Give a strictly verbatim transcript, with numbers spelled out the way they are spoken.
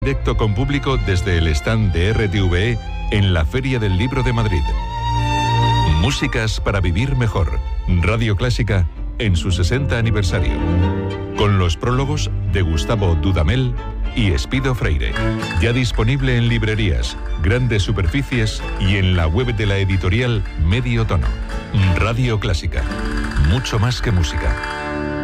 Directo con público desde el stand de R T V E en la Feria del Libro de Madrid. Músicas para vivir mejor. Radio Clásica en su sesenta aniversario. Con los prólogos de Gustavo Dudamel y Espido Freire. Ya disponible en librerías, grandes superficies y en la web de la editorial Medio Tono. Radio Clásica. Mucho más que música.